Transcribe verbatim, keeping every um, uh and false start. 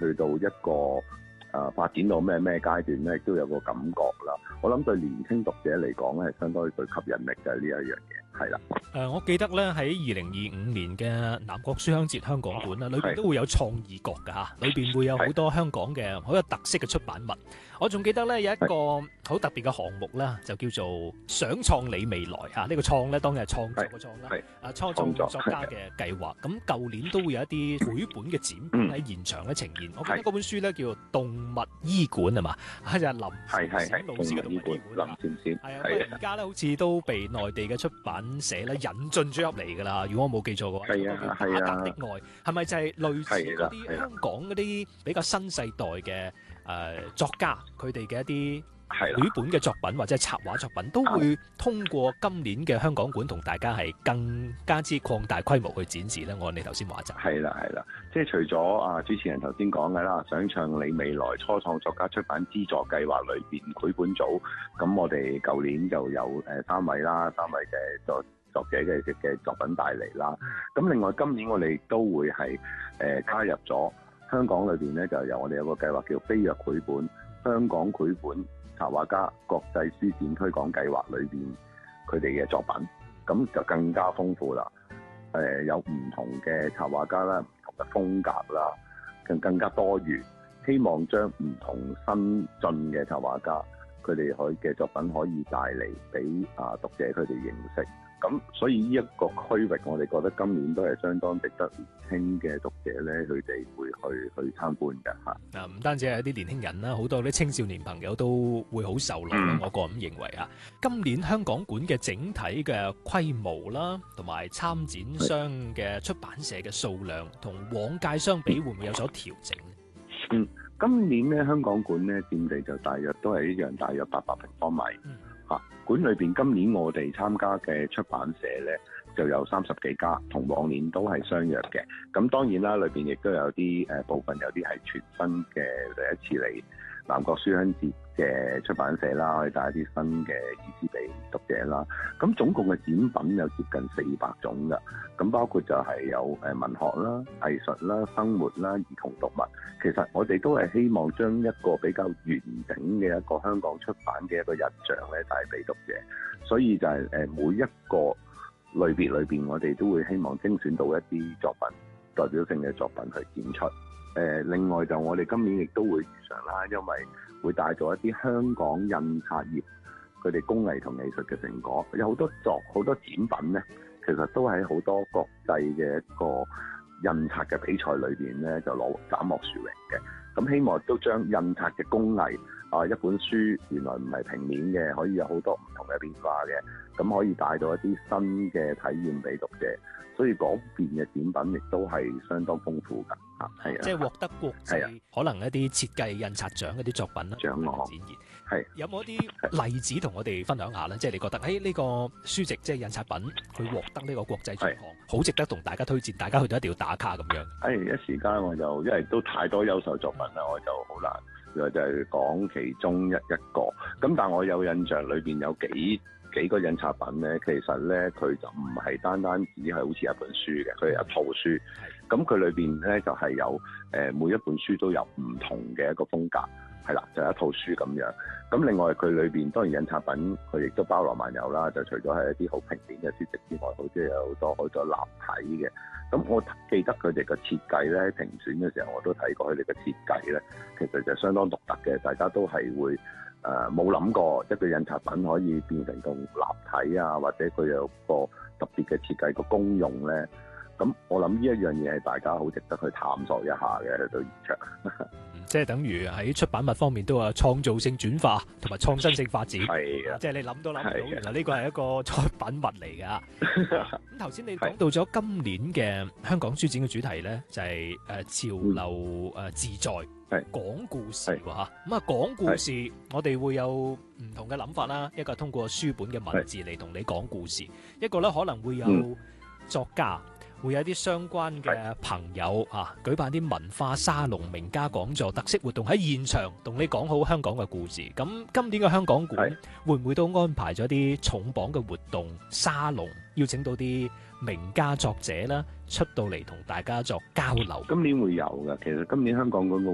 去到一個誒、呃、發展到咩咩階段咧，都有個感覺啦。我諗對年輕讀者嚟講咧，係相當具吸引力嘅呢一樣嘢，係啦。 誒、呃，我記得咧喺二零二五年嘅南國書香節香港館啦，裏邊都會有創意角㗎嚇，裏邊會有好多香港嘅好有特色嘅出版物。我仲記得咧有一個好特別嘅項目啦，就叫做想創你未來嚇。呢、這個創咧當然係創作嘅創啦，啊創造作家嘅計劃。咁舊年都會有一啲繪本嘅展品喺現場咧呈現。我記得嗰本書咧叫做《動物醫館》係嘛，就係林兆醒老師嘅動物醫館。林兆醒係啊，而家咧好似都被內地嘅出版社咧引進咗入嚟㗎啦。如果我冇記錯嘅話， 係啊係啊， 打格的愛係咪就係類似嗰啲香港嗰啲比較新世代嘅誒作家佢哋嘅一啲繪本嘅作品或者係插畫作品，都會通過今年嘅香港館同大家係更加之擴大規模去展示咧。我哋頭先話就係啦係啦，即係除咗啊主持人頭先講嘅啦，想唱你未來初創作家出版資助計劃裏邊繪本組，咁我哋舊年就有誒三位啦，三位嘅作作者嘅嘅作品帶嚟啦。咁另外今年我哋都會係誒、呃、加入咗香港裏邊咧，就由我哋有個計劃叫飛躍繪本香港繪本插畫家國際書展推廣計劃裏邊佢哋嘅作品，咁就更加豐富啦。誒、呃、有唔同嘅插畫家啦，唔同嘅風格啦，更更加多元。希望將唔同新進嘅插畫家佢哋可以嘅作品可以帶嚟俾啊讀者佢哋認識。咁所以呢一個區域，我哋覺得今年都係相當值得年輕嘅讀者咧，佢哋會去去參觀嘅嚇。 嗱，唔單止係啲年輕人啦，好多啲青少年朋友都會好受落啦。我個人認為啊，今年香港館嘅整體嘅規模啦，同埋參展商嘅出版社嘅數量，同往屆相比，會唔會有所調整咧？ 嗯，今年咧香港館咧佔地就大約都係一樣，大約八百平方米。嗯嚇，館裏邊今年我哋參加嘅出版社咧就有三十幾家，同往年都係相若嘅。咁當然啦，裏邊亦都有啲誒、呃、部分有啲係全新嘅第一次嚟南國書香節嘅出版社啦，可以帶一啲新嘅意思俾讀者啦。咁總共嘅展品有接近四百種㗎，咁包括就係有誒文學啦、藝術啦、生活啦、兒童讀物。其實我哋都係希望將一個比較完整嘅一個香港出版嘅一個印象咧帶俾讀者，所以就係誒每一個類別裏邊，我哋都會希望精選到一啲作品代表性嘅作品去展出。誒，另外就我哋今年亦都會如常啦，因為會帶咗一啲香港印刷業佢哋工藝同藝術嘅成果，有好多作好多展品咧，其實都喺好多國際嘅一個印刷嘅比賽裏邊咧，就攞斬獲殊榮嘅。咁希望都將印刷嘅工藝啊，一本書原來唔係平面嘅，可以有好多唔同嘅變化嘅，咁可以帶到一啲新嘅體驗俾讀者。所以嗰邊嘅展品亦都係相當豐富㗎，嚇係啊！即係獲得國際可能一啲設計印刷獎嗰啲作品啦，獎項展現係有冇一啲例子同我哋分享下咧？即係你覺得喺呢個書籍即係印刷品佢獲得呢個國際獎項，好值得同大家推薦，大家去到一定要打卡咁樣。誒一時間我就因為都太多優秀作品啦，我就好難，就係講其中一一個。咁但係我有印象裏邊有幾幾個印刷品咧，其實咧佢就唔係單單只係好似一本書嘅，佢係一套書。咁佢裏邊咧就係有誒每一本書都有唔同嘅一個風格，係啦，就係一套書咁樣。咁另外佢裏邊當然印刷品佢亦都包羅萬有啦，就除咗係一啲好平面嘅書籍之外，好似有好多好多立體嘅。咁我記得佢哋嘅設計咧，評選嘅時候我都睇過佢哋嘅設計咧，其實就相當獨特嘅，大家都係會誒冇諗過一個印刷品可以變成咁立體啊，或者佢有個特別嘅設計個功用咧。咁我諗呢一樣嘢係大家好值得去探索一下嘅，去到現場。 即係等於喺出版物方面都有創造性轉化同埋創新性發展。係啊，即係你諗都諗唔到，原來呢個係一個出品物嚟㗎。咁頭先你講到咗今年嘅香港書展嘅主題咧，就係、是、誒、呃、潮流誒自在，講故事喎嚇。咁啊講故事，我哋會有唔同嘅諗法啦。一個係通過書本嘅文字嚟同你講故事，一個咧可能會有作家。嗯會有啲相關嘅朋友啊，舉辦啲文化沙龍、名家講座、特色活動喺現場，同你講好香港嘅故事。咁今年嘅香港館會唔會都安排咗啲重磅嘅活動沙龍，邀請到啲名家作者啦出到嚟同大家作交流？ 今年會有嘅，其實今年香港館嘅